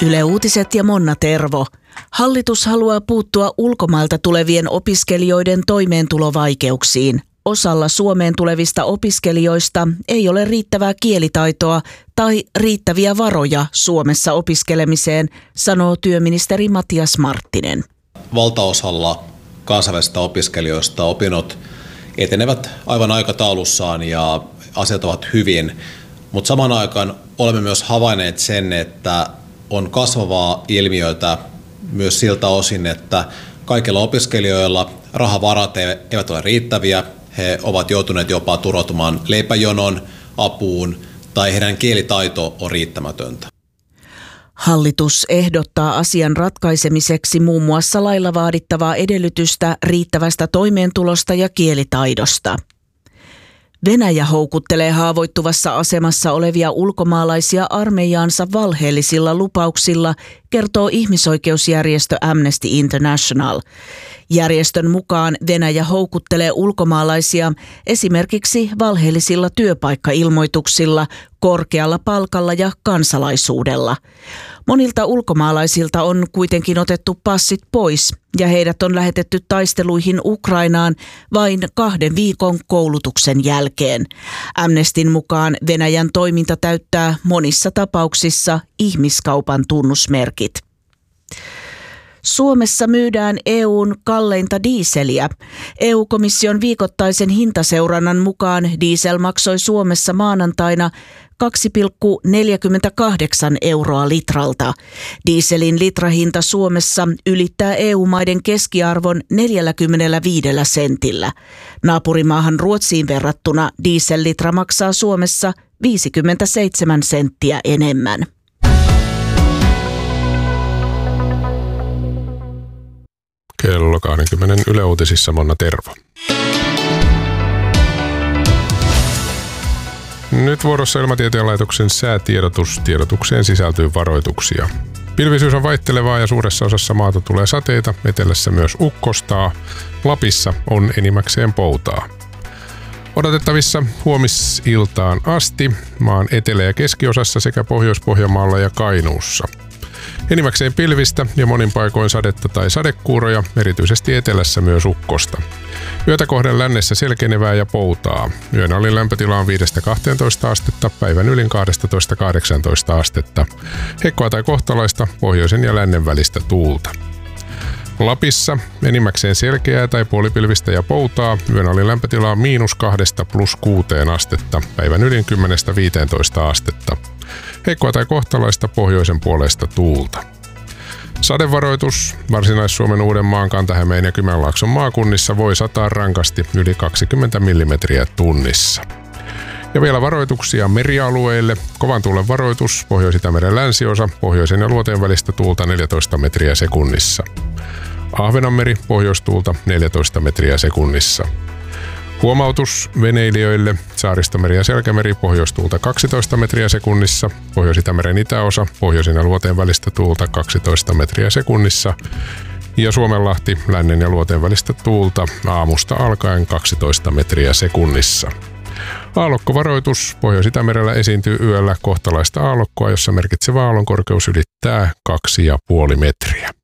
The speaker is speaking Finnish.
Yle Uutiset ja Monna Tervo. Hallitus haluaa puuttua ulkomailta tulevien opiskelijoiden toimeentulovaikeuksiin. Osalla Suomeen tulevista opiskelijoista ei ole riittävää kielitaitoa tai riittäviä varoja Suomessa opiskelemiseen, sanoo työministeri Matias Marttinen. Valtaosalla kansainvälisistä opiskelijoista opinnot etenevät aivan aikataulussaan ja asiat ovat hyvin, mutta samaan aikaan olemme myös havainneet sen, että on kasvavaa ilmiötä myös siltä osin, että kaikilla opiskelijoilla rahavarat eivät ole riittäviä. He ovat joutuneet jopa turvautumaan leipäjonon apuun tai heidän kielitaito on riittämätöntä. Hallitus ehdottaa asian ratkaisemiseksi muun muassa lailla vaadittavaa edellytystä riittävästä toimeentulosta ja kielitaidosta. Venäjä houkuttelee haavoittuvassa asemassa olevia ulkomaalaisia armeijaansa valheellisilla lupauksilla, kertoo ihmisoikeusjärjestö Amnesty International. Järjestön mukaan Venäjä houkuttelee ulkomaalaisia esimerkiksi valheellisilla työpaikkailmoituksilla, korkealla palkalla ja kansalaisuudella. Monilta ulkomaalaisilta on kuitenkin otettu passit pois ja heidät on lähetetty taisteluihin Ukrainaan vain 2 viikon koulutuksen jälkeen. Amnestyn mukaan Venäjän toiminta täyttää monissa tapauksissa ihmiskaupan tunnusmerkit. Suomessa myydään EU:n kalleinta diiseliä. EU-komission viikoittaisen hintaseurannan mukaan diesel maksoi Suomessa maanantaina 2,48 euroa litralta. Dieselin litrahinta Suomessa ylittää EU-maiden keskiarvon 45 sentillä. Naapurimaahan Ruotsiin verrattuna diesellitra maksaa Suomessa 57 senttiä enemmän. Kello 20 Yle Uutisissa Monna Tervo. Nyt vuorossa Ilmatieteen laitoksen säätiedotus. Tiedotukseen sisältyy varoituksia. Pilvisyys on vaihtelevaa ja suuressa osassa maata tulee sateita, etelässä myös ukkostaa. Lapissa on enimmäkseen poutaa. Odotettavissa huomisiltaan asti maan etelä- ja keskiosassa sekä Pohjois-Pohjanmaalla ja Kainuussa. Enimmäkseen pilvistä ja monin paikoin sadetta tai sadekuuroja, erityisesti etelässä myös ukkosta. Yötä kohden lännessä selkenevää ja poutaa. Yön alin lämpötila on 5-12 astetta, päivän ylin 12-18 astetta. Heikkoa tai kohtalaista pohjoisen ja lännen välistä tuulta. Lapissa enimmäkseen selkeää tai puolipilvistä ja poutaa. Yön alin lämpötila on -2 +6 astetta, päivän ylin 10-15 astetta. Heikkoa tai kohtalaista pohjoisen puolesta tuulta. Sadevaroitus Varsinais-Suomen, Uudenmaan, Kanta-Hämeen ja Kymenlaakson maakunnissa voi sataa rankasti yli 20 millimetriä tunnissa. Ja vielä varoituksia merialueille. Kovan tuulen varoitus Pohjois-Itämeren länsiosa, pohjoisen ja luoteen välistä tuulta 14 metriä sekunnissa. Ahvenanmeri pohjoistuulta 14 metriä sekunnissa. Huomautus veneilijöille. Saaristomeri ja Selkämeri pohjoistuulta 12 metriä sekunnissa. Pohjois-Itämeren itäosa pohjoisen ja luoteen välistä tuulta 12 metriä sekunnissa. Ja Suomenlahti lännen ja luoteen välistä tuulta aamusta alkaen 12 metriä sekunnissa. Aallokkovaroitus. Pohjois-Itämerellä esiintyy yöllä kohtalaista aallokkoa, jossa merkitsevä aallonkorkeus ylittää 2,5 metriä.